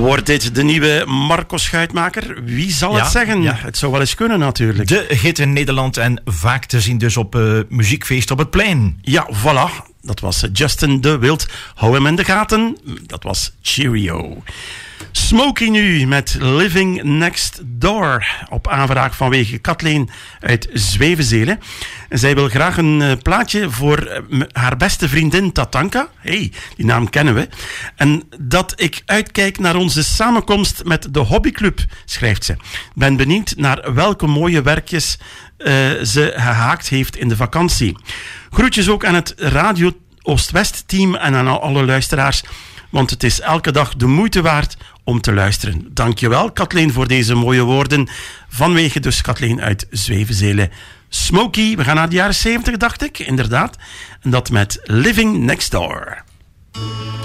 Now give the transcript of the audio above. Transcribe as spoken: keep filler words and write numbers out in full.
Wordt dit de nieuwe Marco Schuitmaker? Wie zal ja, het zeggen? Ja. Het zou wel eens kunnen natuurlijk. De hit in Nederland en vaak te zien dus op uh, muziekfeest op het plein. Ja, voilà. Dat was Justin de Wild. Hou hem in de gaten. Dat was Cheerio. Smokey nu met Living Next Door. Op aanvraag vanwege Kathleen uit Zwevenzelen. Zij wil graag een uh, plaatje voor uh, haar beste vriendin Tatanka. Hey, die naam kennen we. En dat ik uitkijk naar onze samenkomst met de hobbyclub, schrijft ze. Ben benieuwd naar welke mooie werkjes uh, ze gehaakt heeft in de vakantie. Groetjes ook aan het Radio Oost-West team en aan alle luisteraars. Want het is elke dag de moeite waard om te luisteren. Dankjewel, Kathleen, voor deze mooie woorden. Vanwege dus Kathleen uit Zwevenzelen. Smokey, we gaan naar de jaren zeventig, dacht ik, inderdaad. En dat met Living Next Door.